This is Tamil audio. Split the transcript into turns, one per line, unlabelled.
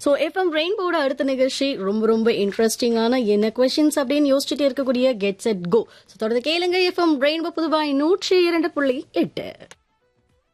ஸோ எஃப்எம் ரெயின்போட அடுத்த நிகழ்ச்சி ரொம்ப ரொம்ப இன்ட்ரெஸ்டிங்கான என்ன கொஸ்டின்ஸ் அப்படின்னு யோசிச்சுட்டே இருக்கக்கூடிய கெட் செட் கோ. ஸோ தொடர்ந்து கேளுங்க எஃப்எம் ரெயின்போ புதுவாய் 102.8.